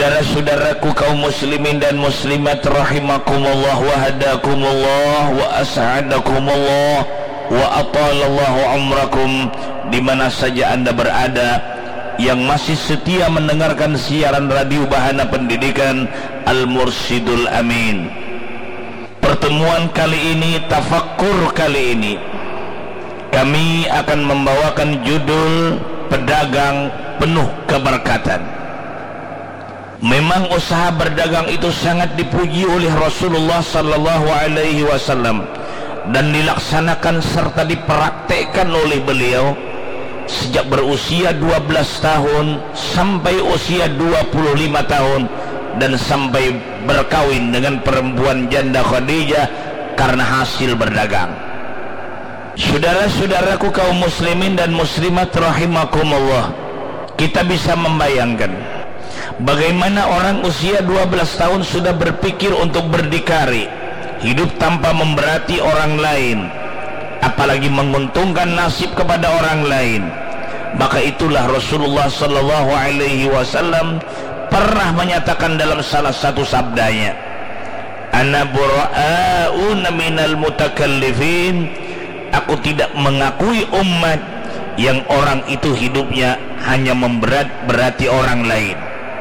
Saudara-saudaraku kaum muslimin dan muslimat rahimakumullah wa hadakumullah wa as'adakumullah wa atalallahu umrakum, di mana saja Anda berada yang masih setia mendengarkan siaran radio Bahana Pendidikan Al-Mursyidul Amin. Pertemuan kali ini, tafakkur kali ini, kami akan membawakan judul Pedagang Penuh Keberkatan. Memang usaha berdagang itu sangat dipuji oleh Rasulullah sallallahu alaihi wasallam dan dilaksanakan serta dipraktekkan oleh beliau sejak berusia 12 tahun sampai usia 25 tahun dan sampai berkawin dengan perempuan janda Khadijah karena hasil berdagang. Saudara-saudaraku kaum muslimin dan muslimat rahimakumullah, kita bisa membayangkan bagaimana orang usia 12 tahun sudah berpikir untuk berdikari, hidup tanpa memberati orang lain, apalagi menguntungkan nasib kepada orang lain. Maka itulah Rasulullah sallallahu alaihi wasallam pernah menyatakan dalam salah satu sabdanya, ana bura'un minal mutakallifin, aku tidak mengakui umat yang orang itu hidupnya hanya memberat-berati orang lain.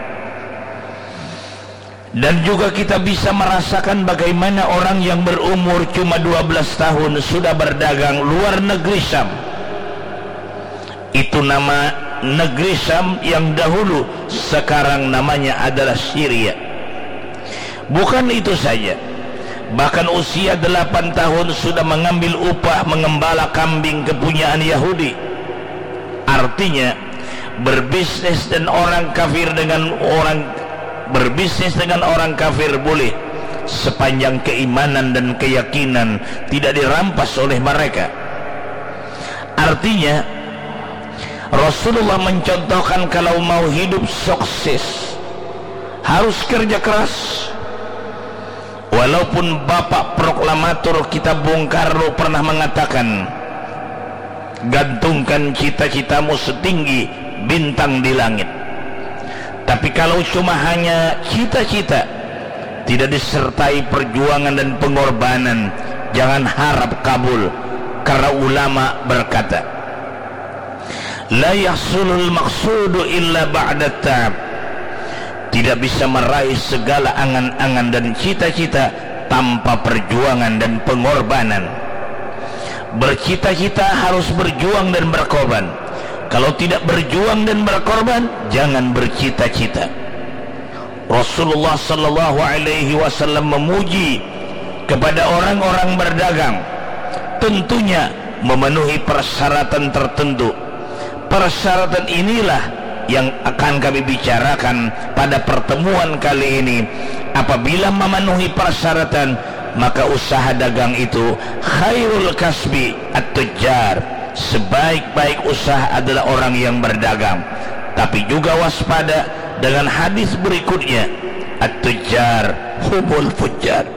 Dan juga kita bisa merasakan bagaimana orang yang berumur cuma 12 tahun sudah berdagang luar negeri Syam. Itu nama negeri Syam yang dahulu sekarang namanya adalah Syria. Bukan itu saja, bahkan usia 8 tahun sudah mengambil upah mengembala kambing kepunyaan Yahudi. Artinya berbisnis dengan orang kafir boleh, sepanjang keimanan dan keyakinan tidak dirampas oleh mereka. Artinya Rasulullah mencontohkan kalau mau hidup sukses harus kerja keras. Walaupun bapak proklamator kita Bung Karno pernah mengatakan, gantungkan cita-citamu setinggi bintang di langit. Tapi kalau cuma hanya cita-cita, tidak disertai perjuangan dan pengorbanan, jangan harap kabul. Karena ulama berkata, la yahsulul maqsudu illa ba'da ta'ab. Tidak bisa meraih segala angan-angan dan cita-cita tanpa perjuangan dan pengorbanan. Bercita-cita harus berjuang dan berkorban. Kalau tidak berjuang dan berkorban, jangan bercita-cita. Rasulullah sallallahu alaihi wasallam memuji kepada orang-orang berdagang, tentunya memenuhi persyaratan tertentu. Persyaratan inilah yang akan kami bicarakan pada pertemuan kali ini. Apabila memenuhi persyaratan, maka usaha dagang itu khairul kasbi at-tujjar. Sebaik-baik usaha adalah orang yang berdagang. Tapi juga waspada dengan hadis berikutnya, at-tujjar humul fujjar.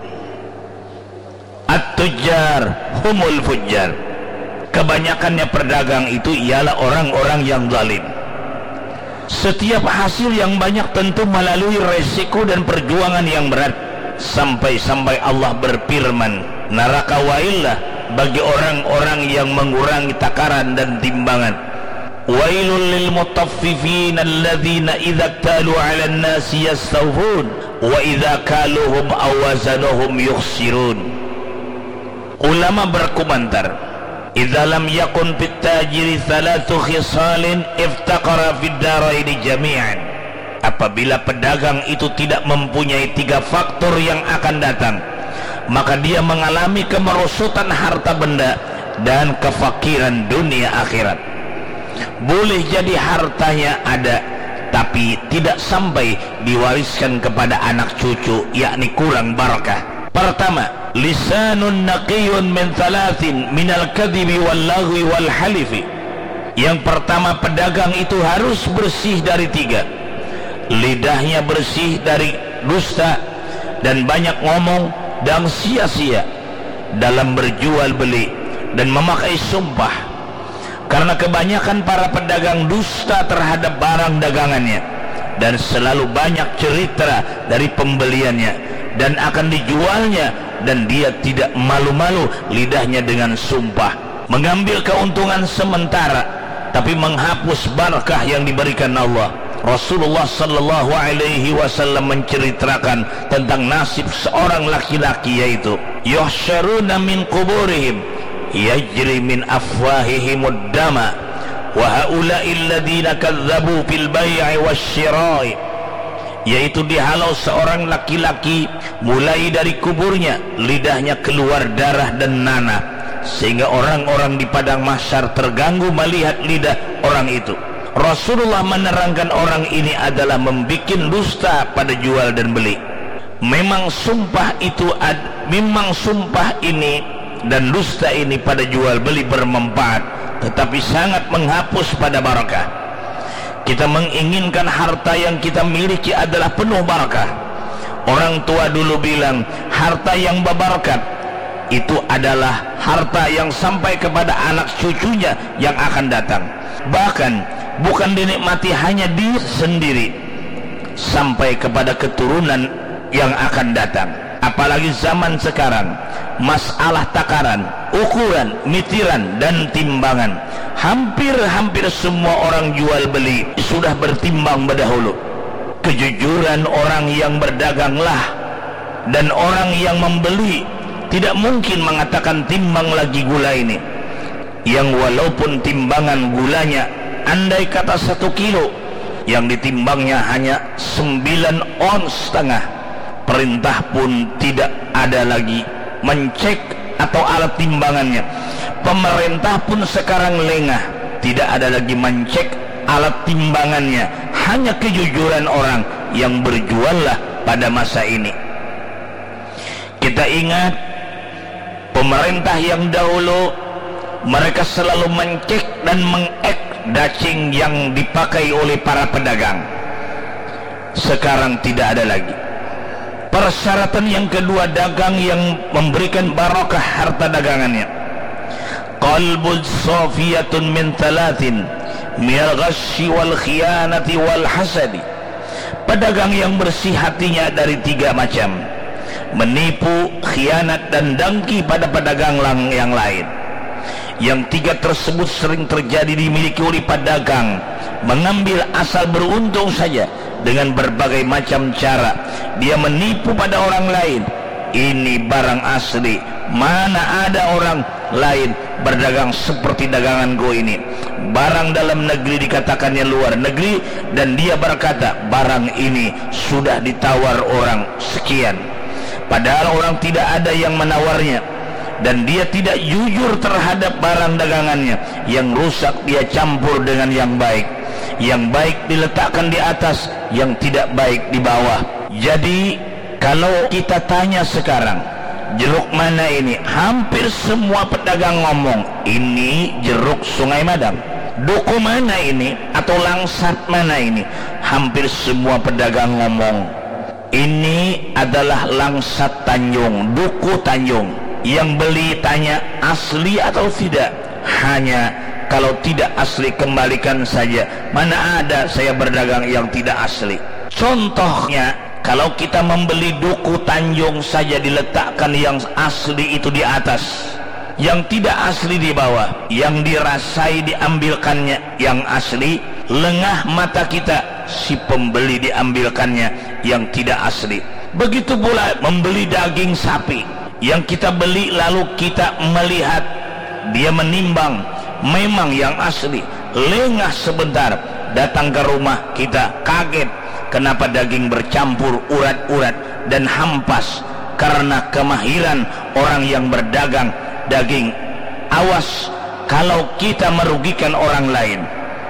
At-tujjar humul fujjar. Kebanyakannya pedagang itu ialah orang-orang yang zalim. Setiap hasil yang banyak tentu melalui resiko dan perjuangan yang berat, sampai-sampai Allah berfirman, neraka waillah bagi orang-orang yang mengurangi takaran dan timbangan. Wailul lil mutaffifin alladzina idza talu 'alan nasi yastawfun wa idza kaluhum aw wazanuhum yukhsirun. Ulama berkomentar, idza lam yakun fit tajiri thalathu khisalin iftaqara fid daraini jami'an. Apabila pedagang itu tidak mempunyai 3 faktor yang akan datang, maka dia mengalami kemerosotan harta benda dan kefakiran dunia akhirat. Boleh jadi hartanya ada, tapi tidak sampai diwariskan kepada anak cucu, yakni kurang barakah. Pertama, lisanun naqiyun min thalathin minal kadhibi wal lagwi wal halifi. Yang pertama, pedagang itu harus bersih dari 3. Lidahnya bersih dari dusta dan banyak ngomong dan sia-sia dalam berjual beli dan memakai sumpah. Karena kebanyakan para pedagang dusta terhadap barang dagangannya, dan selalu banyak cerita dari pembeliannya dan akan dijualnya, dan dia tidak malu-malu lidahnya dengan sumpah, mengambil keuntungan sementara tapi menghapus barakah yang diberikan Allah. Rasulullah sallallahu alaihi wasallam menceritakan tentang nasib seorang laki-laki, yaitu yuhsyaruna min quburihim yajri min afwahihimud dama wa haula'il ladzina kadzdzabu fil bai'i wasyira'i, yaitu dihalau seorang laki-laki mulai dari kuburnya, lidahnya keluar darah dan nanah, sehingga orang-orang di padang mahsyar terganggu melihat lidah orang itu. Rasulullah menerangkan orang ini adalah membuat dusta pada jual dan beli. Memang sumpah ini dan dusta ini pada jual beli bermanfaat, tetapi sangat menghapus pada barakah. Kita menginginkan harta yang kita miliki adalah penuh barakah. Orang tua dulu bilang, harta yang berbarakah itu adalah harta yang sampai kepada anak cucunya yang akan datang. Bahkan bukan dinikmati hanya diri sendiri, sampai kepada keturunan yang akan datang. Apalagi zaman sekarang, masalah takaran, ukuran, mitiran dan timbangan, hampir semua orang jual beli sudah bertimbang berdahulu. Kejujuran orang yang berdaganglah, dan orang yang membeli tidak mungkin mengatakan timbang lagi gula ini, yang walaupun timbangan gulanya andai kata 1 kilo, yang ditimbangnya hanya 9,5 ons, perintah pun tidak ada lagi mencek atau alat timbangannya. Pemerintah pun sekarang lengah, tidak ada lagi mencek alat timbangannya, hanya kejujuran orang yang berjuallah pada masa ini. Kita ingat pemerintah yang dahulu, mereka selalu mencek dan mengek daging yang dipakai oleh para pedagang. Sekarang tidak ada lagi. Persyaratan yang kedua, dagang yang memberikan barakah harta dagangannya. Qalbun safiyatun min thalathin minal ghasyi wal khiyanati wal hasadi. Pedagang yang bersih hatinya dari 3 macam: menipu, khianat dan dengki pada pedagang yang lain. Yang 3 tersebut sering terjadi dimiliki oleh pedagang, mengambil asal beruntung saja dengan berbagai macam cara. Dia menipu pada orang lain, ini barang asli, mana ada orang lain berdagang seperti daganganku ini. Barang dalam negeri dikatakannya luar negeri, dan dia berkata barang ini sudah ditawar orang sekian, padahal orang tidak ada yang menawarnya. Dan dia tidak jujur terhadap barang dagangannya. Yang rusak dia campur dengan yang baik, yang baik diletakkan di atas, yang tidak baik di bawah. Jadi kalau kita tanya sekarang, jeruk mana ini? Hampir semua pedagang ngomong, ini jeruk Sungai Madang. Duku mana ini? Atau langsat mana ini? Hampir semua pedagang ngomong, ini adalah langsat Tanjung, duku Tanjung. Yang beli tanya asli atau tidak, hanya kalau tidak asli kembalikan saja. Mana ada saya berdagang yang tidak asli. Contohnya, kalau kita membeli duku Tanjung saja, diletakkan yang asli itu di atas, yang tidak asli di bawah, yang dirasai diambilkannya yang asli, lengah mata kita si pembeli diambilkannya yang tidak asli. Begitu pula membeli daging sapi, yang kita beli lalu kita melihat, dia menimbang, memang yang asli, lengah sebentar, datang ke rumah kita kaget kenapa daging bercampur urat-urat dan hampas, karena kemahiran orang yang berdagang daging. Awas kalau kita merugikan orang lain.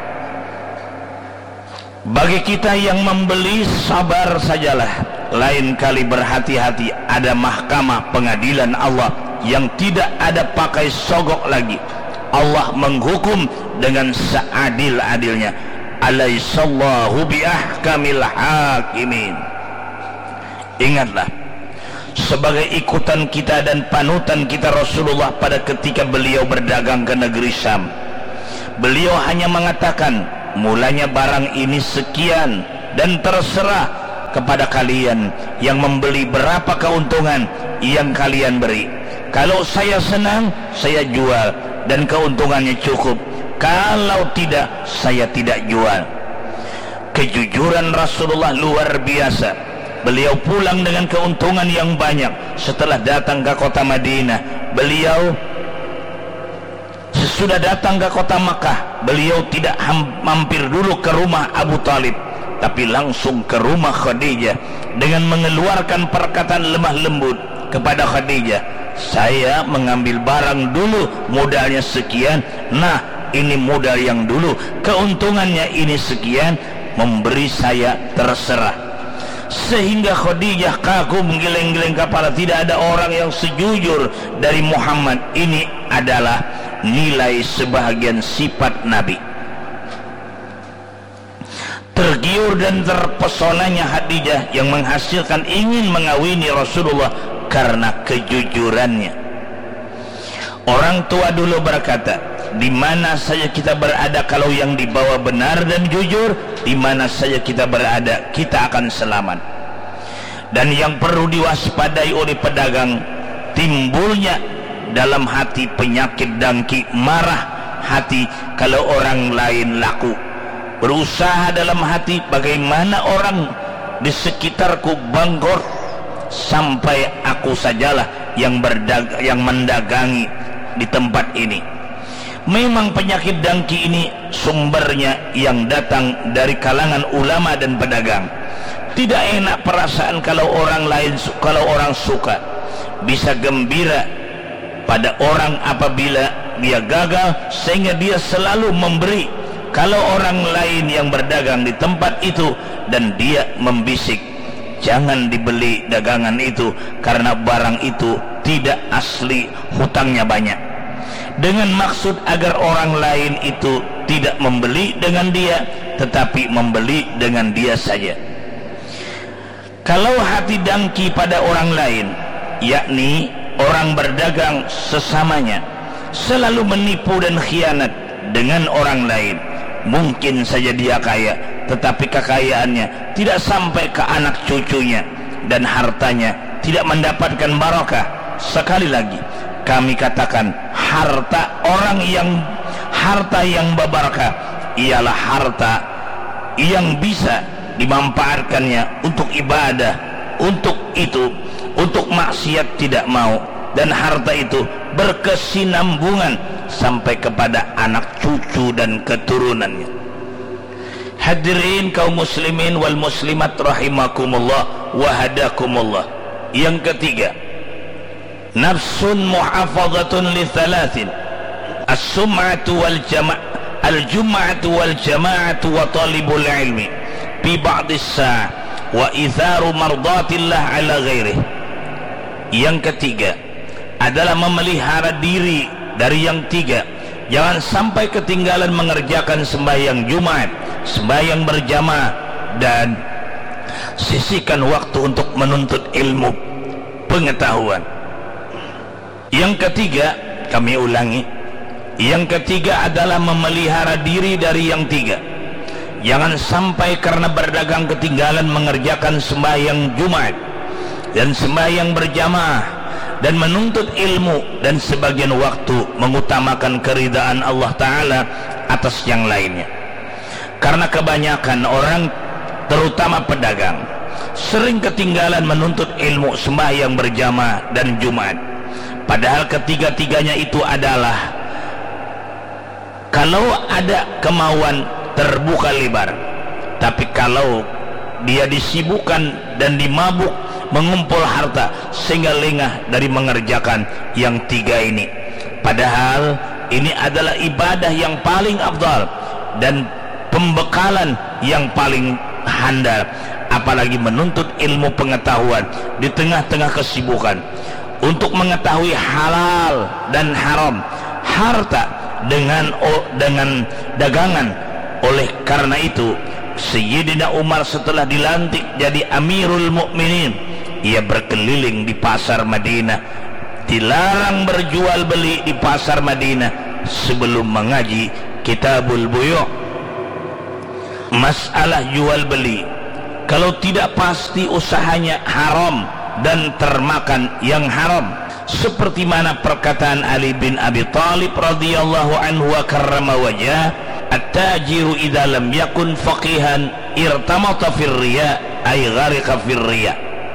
Bagi kita yang membeli, sabar sajalah, lain kali berhati-hati. Ada mahkamah pengadilan Allah yang tidak ada pakai sogok lagi. Allah menghukum dengan seadil-adilnya. Alaihissallahu biahkamil hakimin. Ingatlah, sebagai ikutan kita dan panutan kita Rasulullah pada ketika beliau berdagang ke negeri Syam, beliau hanya mengatakan, mulanya barang ini sekian, dan terserah kepada kalian yang membeli berapa keuntungan yang kalian beri. Kalau saya senang, saya jual dan keuntungannya cukup. Kalau tidak, saya tidak jual. Kejujuran Rasulullah luar biasa. Beliau pulang dengan keuntungan yang banyak. Setelah datang ke kota Madinah, beliau sesudah datang ke kota Makkah, beliau tidak mampir dulu ke rumah Abu Talib, tapi langsung ke rumah Khadijah dengan mengeluarkan perkataan lemah lembut kepada Khadijah. Saya mengambil barang dulu, modalnya sekian. Nah, ini modal yang dulu, keuntungannya ini sekian, memberi saya terserah. Sehingga Khadijah kagum, geleng-geleng kepala. Tidak ada orang yang sejujur dari Muhammad. Ini adalah nilai sebahagian sifat Nabi. Tergiur dan terpesonanya Khadijah yang menghasilkan ingin mengawini Rasulullah karena kejujurannya. Orang tua dulu berkata, di mana saja kita berada kalau yang dibawa benar dan jujur, di mana saja kita berada kita akan selamat. Dan yang perlu diwaspadai oleh pedagang, timbulnya dalam hati penyakit dangki, marah hati kalau orang lain laku. Berusaha dalam hati bagaimana orang di sekitarku bangkrut sampai aku sajalah yang mendagangi di tempat ini. Memang penyakit dangki ini sumbernya yang datang dari kalangan ulama dan pedagang. Tidak enak perasaan kalau orang suka, bisa gembira pada orang apabila dia gagal, sehingga dia selalu memberi. Kalau orang lain yang berdagang di tempat itu dan dia membisik, jangan dibeli dagangan itu karena barang itu tidak asli, hutangnya banyak, dengan maksud agar orang lain itu tidak membeli dengan dia, tetapi membeli dengan dia saja. Kalau hati dangki pada orang lain, yakni orang berdagang sesamanya, selalu menipu dan khianat dengan orang lain, mungkin saja dia kaya, tetapi kekayaannya tidak sampai ke anak cucunya dan hartanya tidak mendapatkan barakah. Sekali lagi kami katakan, harta yang berbarakah ialah harta yang bisa dimanfaatkannya untuk ibadah, untuk maksiat tidak mau, dan harta itu berkesinambungan sampai kepada anak cucu dan keturunannya. Hadirin kaum muslimin wal muslimat rahimakumullah wa hadakumullah. Yang ketiga, nafsun muhafazatun li thalathin: as-sum'atu wal al-jum'atu wal jama'atu wa talibul ilmi fi ba'd as-sa' wa itharu mardatillah ala ghairihi. Yang ketiga adalah memelihara diri dari yang tiga. Jangan sampai ketinggalan mengerjakan sembahyang Jumat, sembahyang berjamaah, dan sisihkan waktu untuk menuntut ilmu pengetahuan. Yang ketiga, kami ulangi, yang ketiga adalah memelihara diri dari yang tiga. Jangan sampai karena berdagang ketinggalan mengerjakan sembahyang Jumat dan sembahyang berjamaah dan menuntut ilmu, dan sebagian waktu mengutamakan keridaan Allah Ta'ala atas yang lainnya. Karena kebanyakan orang, terutama pedagang, sering ketinggalan menuntut ilmu, sembahyang berjamaah dan Jumat. Padahal ketiga-tiganya itu adalah, kalau ada kemauan terbuka lebar, tapi kalau dia disibukkan dan dimabuk mengumpul harta sehingga lengah dari mengerjakan yang tiga ini. Padahal ini adalah ibadah yang paling afdal dan pembekalan yang paling handal, apalagi menuntut ilmu pengetahuan di tengah-tengah kesibukan untuk mengetahui halal dan haram harta dengan dagangan. Oleh karena itu, Sayyidina Umar setelah dilantik jadi Amirul Mukminin, ia berkeliling di pasar Madinah, dilarang berjual beli di pasar Madinah sebelum mengaji Kitabul Buyu'. Masalah jual beli kalau tidak pasti usahanya haram dan termakan yang haram, seperti mana perkataan Ali bin Abi Thalib radhiyallahu anhu wa karrama wajah, at-tajiru idza lam yakun faqihan irtamata fir riya ay gharqa fir riya.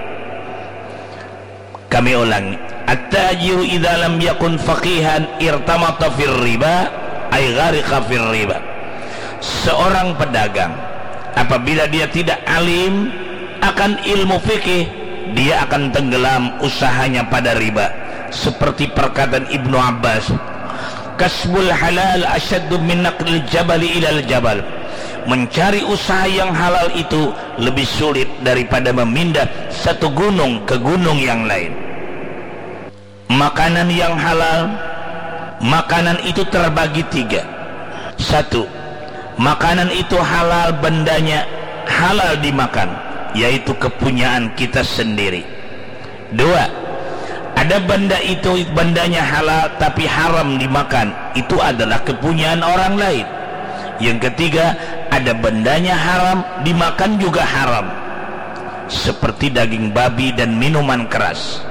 Kami ulangi, at-tajiru idza lam yakun faqihan irtamata fir riba ay gharqa fir riba. Seorang pedagang apabila dia tidak alim akan ilmu fikih, dia akan tenggelam usahanya pada riba. Seperti perkataan Ibnu Abbas, kasbul halal asyaddu min naqlil jabali ilal jabal. Mencari usaha yang halal itu lebih sulit daripada memindah satu gunung ke gunung yang lain. Makanan yang halal, makanan itu terbagi tiga. Satu, makanan itu halal, bendanya halal dimakan, yaitu kepunyaan kita sendiri. Dua, ada benda itu bendanya halal tapi haram dimakan, itu adalah kepunyaan orang lain. Yang ketiga, ada bendanya haram dimakan juga haram, seperti daging babi dan minuman keras.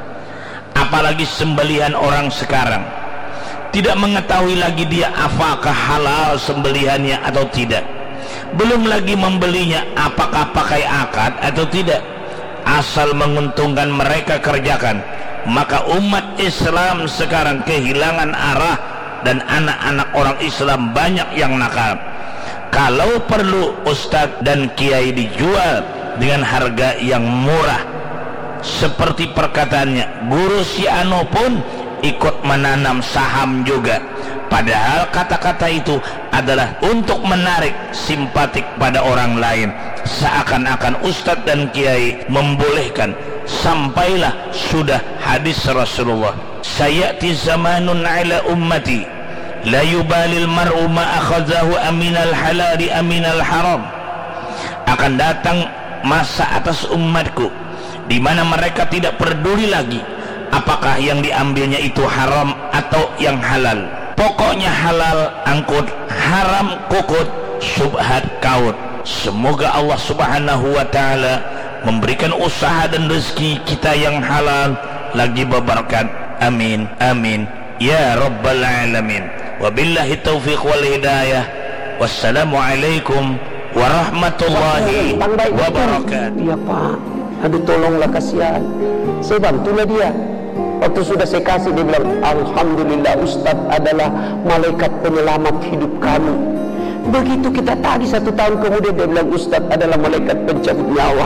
Apalagi sembelihan orang sekarang, tidak mengetahui lagi dia apakah halal sembelihannya atau tidak, belum lagi membelinya apakah pakai akad atau tidak. Asal menguntungkan mereka kerjakan. Maka umat Islam sekarang kehilangan arah dan anak-anak orang Islam banyak yang nakal. Kalau perlu ustadz dan kiai dijual dengan harga yang murah, seperti perkataannya, guru si Ano pun ikut menanam saham juga, padahal kata-kata itu adalah untuk menarik simpatik pada orang lain, seakan-akan ustadz dan kiai membolehkan. Sampailah sudah hadis Rasulullah, sayati zamanun ala ummati la yubalil mar'u ma akhadhahu aminal halali aminal haram. Akan datang masa atas umatku di mana mereka tidak peduli lagi apakah yang diambilnya itu haram atau yang halal. Pokoknya halal angkut, haram kukut, subhat kaut. Semoga Allah subhanahu wa ta'ala memberikan usaha dan rezeki kita yang halal lagi berberkat. Amin amin ya rabbal alamin. Wabillahi taufiq wal hidayah. Wassalamualaikum warahmatullahi wabarakatuh. Iya Pak, aduh tolonglah, kasihan, saya bantulah dia. Waktu sudah saya kasih, dia bilang, alhamdulillah Ustadz adalah malaikat penyelamat hidup kami. Begitu kita tadi 1 tahun kemudian dia bilang Ustadz adalah malaikat pencabut nyawa.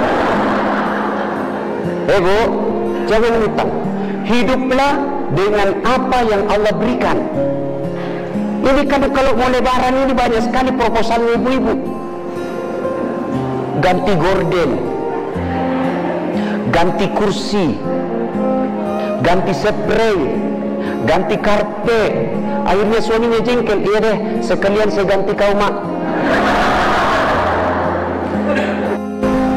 Bu, jangan hutang, hiduplah dengan apa yang Allah berikan. Ini kan kalau mau lebaran ini banyak sekali proposal ibu-ibu, ganti gorden, ganti kursi, ganti spray, ganti karpet. Akhirnya suaminya jengkel, iya deh sekalian saya ganti kau mak.